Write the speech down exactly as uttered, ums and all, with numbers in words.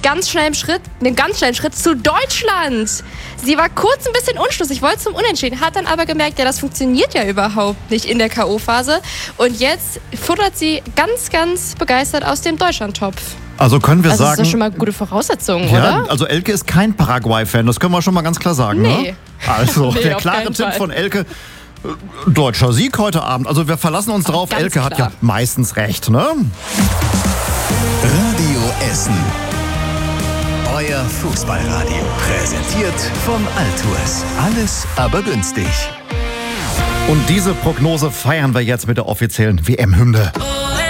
mit ganz schnellem Schritt, einem ganz schnellen Schritt zu Deutschland. Sie war kurz ein bisschen unschlüssig, wollte zum Unentschieden, hat dann aber gemerkt, ja, das funktioniert ja überhaupt nicht in der K O-Phase. Und jetzt futtert sie ganz, ganz begeistert aus dem Deutschlandtopf. Also können wir also sagen... Das ist doch schon mal gute Voraussetzungen, ja, oder? Also Elke ist kein Paraguay-Fan, das können wir schon mal ganz klar sagen. Nee. Ne? Also Nee, der auf klare keinen Tipp Fall. von Elke... Deutscher Sieg heute Abend. Also wir verlassen uns drauf. Ganz Elke hat klar. ja meistens recht, ne? Radio Essen. Euer Fußballradio. Präsentiert von Altours. Alles aber günstig. Und diese Prognose feiern wir jetzt mit der offiziellen W M-Hymne.